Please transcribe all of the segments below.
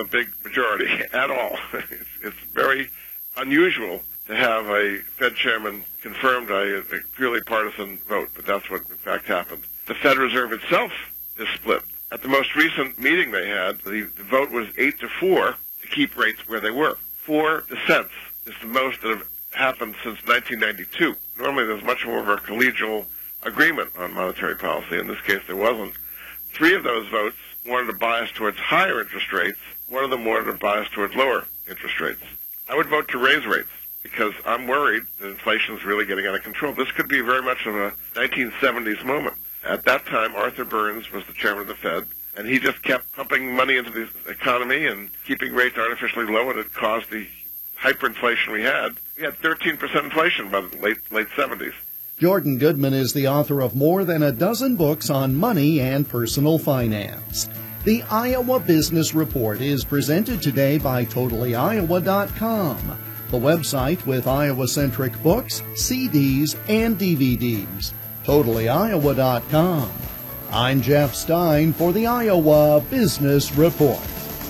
big majority at all. It's very unusual to have a Fed chairman confirmed by a purely partisan vote, but that's what in fact happened. The Fed Reserve itself is split. At the most recent meeting they had, the vote was 8-4 to keep rates where they were. 4 dissents is the most that have happened since 1992. Normally there's much more of a collegial agreement on monetary policy. In this case there wasn't. 3 of those votes wanted a bias towards higher interest rates. 1 of them wanted a bias towards lower interest rates. I would vote to raise rates because I'm worried that inflation is really getting out of control. This could be very much of a 1970s moment. At that time, Arthur Burns was the chairman of the Fed, and he just kept pumping money into the economy and keeping rates artificially low, and it caused the hyperinflation we had. We had 13% inflation by the late 70s. Jordan Goodman is the author of more than a dozen books on money and personal finance. The Iowa Business Report is presented today by TotallyIowa.com, the website with Iowa-centric books, CDs, and DVDs. TotallyIowa.com. I'm Jeff Stein for the Iowa Business Report.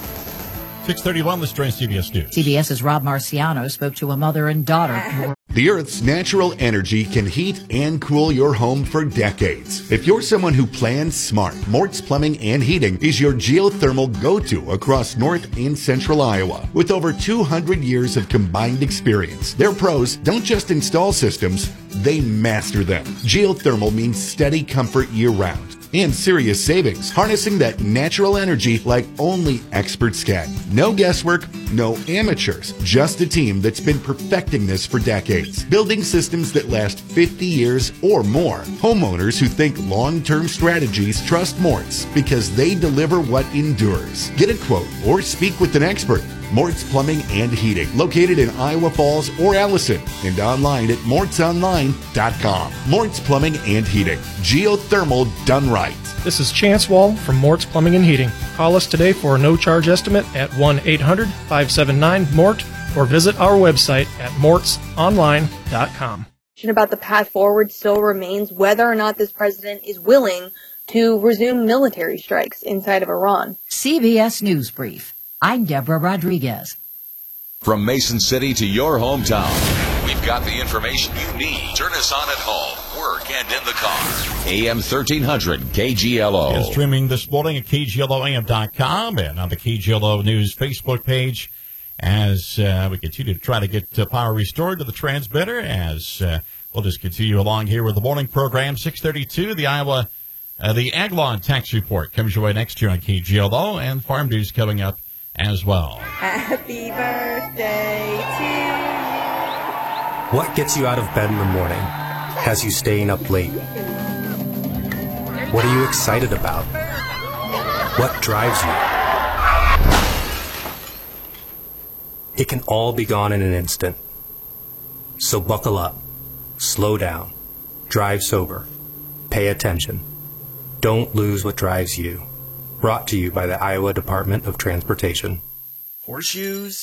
6:31, let's join CBS News. CBS's Rob Marciano spoke to a mother and daughter. The Earth's natural energy can heat and cool your home for decades. If you're someone who plans smart, Mort's Plumbing and Heating is your geothermal go-to across North and Central Iowa. With over 200 years of combined experience, their pros don't just install systems, they master them. Geothermal means steady comfort year-round and serious savings, harnessing that natural energy like only experts can. No guesswork, no amateurs, just a team that's been perfecting this for decades, building systems that last 50 years or more. Homeowners who think long-term strategies trust Mort's because they deliver what endures. Get a quote or speak with an expert. Mort's Plumbing and Heating, located in Iowa Falls or Allison, and online at mortsonline.com. Mort's Plumbing and Heating, geothermal done right. This is Chance Wall from Mort's Plumbing and Heating. Call us today for a no-charge estimate at 1-800-579-MORT or visit our website at mortsonline.com. About the path forward still remains whether or not this president is willing to resume military strikes inside of Iran. CBS News Brief. I'm Deborah Rodriguez. From Mason City to your hometown, we've got the information you need. Turn us on at home, work, and in the car. AM 1300 KGLO. And streaming this morning at KGLOAM.com and on the KGLO News Facebook page as we continue to try to get power restored to the transmitter as we'll just continue along here with the morning program. 6:32, the Ag Law and Tax Report comes your way next year on KGLO, and Farm News coming up as well. Happy birthday to you. What gets you out of bed in the morning? Has you staying up late? What are you excited about? What drives you? It can all be gone in an instant. So buckle up, slow down, drive sober, pay attention. Don't lose what drives you. Brought to you by the Iowa Department of Transportation. Horseshoes,